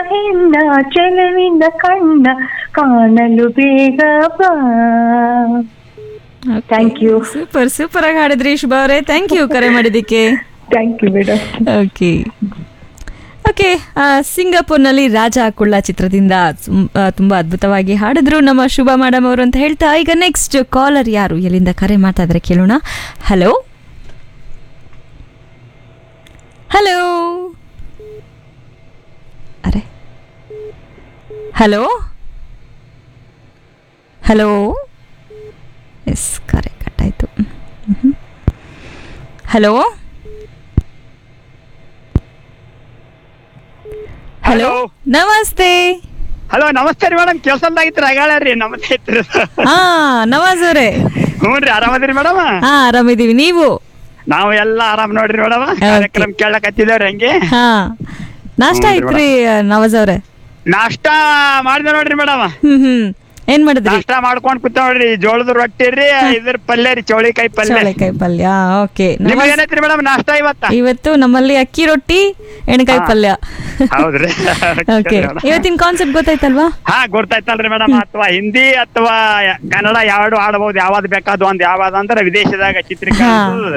ಹೆಣ್ಣ ಚೆಲುವಿನ ಕಣ್ಣ ಕಾಣಲು ಬೇಗ ಬಾ. Thank you. ಸೂಪರ್ ಸೂಪರ್ ಆಗಿ ಹಾಡಿದ್ರಿ ಶುಭ ಅವರೇ. ಥ್ಯಾಂಕ್ ಯು ಕರೆ ಮಾಡಿದ್ದಕ್ಕೆ. Thank you madam. Okay okay. ಸಿಂಗಾಪುರ್ನಲ್ಲಿ ರಾಜ ಕುಳ್ಳ ಚಿತ್ರದಿಂದ ತುಂಬಾ ಅದ್ಭುತವಾಗಿ ಹಾಡಿದ್ರು ನಮ್ಮ ಶುಭ ಮೇಡಮ್ ಅವರು ಅಂತ ಹೇಳ್ತಾ, ಈಗ ನೆಕ್ಸ್ಟ್ ಕಾಲರ್ ಯಾರು, ಎಲ್ಲಿಂದ ಕರೆ ಮಾಡ್ತಾ ಇದ್ರೆ ಕೇಳೋಣ. ಹಲೋ ಹಲೋ ಅರೆ ಹಲೋ ಹಲೋ. ಎಸ್, ಕರೆ ಕಟ್ಟಾಯ್ತು. ಹಲೋ ಹಲೋ ನಮಸ್ತೆ. ಹಲೋ ನಮಸ್ತೆ ರೀ ಮೇಡಮ್. ಕೆಲ್ಸದಾಗಿತ್ತು ರಗಾಳ್ರಿ. ನಮಸ್ತೆ ಐತ್ರಿ. ಹಾ ನವಾಜ್ ಅವರೇ. ಹ್ಞೂ ರೀ, ಆರಾಮದಿರಿ ಮೇಡಮ್? ಹಾ ಆರಾಮಿದೀವಿ, ನೀವು? ನಾವು ಎಲ್ಲಾ ಆರಾಮ್ ನೋಡ್ರಿ ಮೇಡಮ್. ಕಾರ್ಯಕ್ರಮ ಕೇಳಕ್ ಹತ್ತಿದೇವ್ರಿ ಹಂಗೆ. ಹಾ ನಾಷ್ಟ ಆಯ್ತ್ರಿ ನವಾಜ್ ಅವ್ರೆ? ನಾಷ್ಟಾ ಮಾಡಿದೆ ನೋಡ್ರಿ ಮೇಡಮ್. ಏನ್ ಮಾಡಿದ್ರಿ? ನಾಷ್ಟಾ ಮಾಡ್ಕೊಂಡ್ ಕೂತ ನೋಡ್ರಿ. ಜೋಳದ ರೊಟ್ಟಿ ರೀ, ಇದ್ರ ಪಲ್ಯ ರೀ, ಚೌಳಿಕಾಯಿ ಪಲ್ಯ. ಚೌಳಿಕಾಯಿ ಪಲ್ಯ. ಓಕೆ. ನಿಮ್ಗೆ ಏನೈತ್ರಿ ಮೇಡಮ್ ನಾಷ್ಟಾ ಇವತ್ತು ನಮ್ಮಲ್ಲಿ ಅಕ್ಕಿ ರೊಟ್ಟಿ ಎಣ್ಕಾಯಿ ಪಲ್ಯ. ಹೌದ್ರಿ. ಓಕೆ, ಇವತ್ತಿನ ಕಾನ್ಸೆಪ್ಟ್ ಗೊತ್ತಾಯ್ತಲ್ವಾ? ಹಾ ಗೊತ್ತಾಯ್ತಲ್ರಿ ಮೇಡಮ್. ಅಥವಾ ಹಿಂದಿ ಅಥವಾ ಕನ್ನಡ ಯಾವ್ದು ಆಡಬಹುದು, ಯಾವ್ದು ಬೇಕಾದ್ರು ಒಂದ್ ಯಾವ್ದು ಅಂದ್ರೆ ವಿದೇಶದಾಗ ಚಿತ್ರೀಕರಣ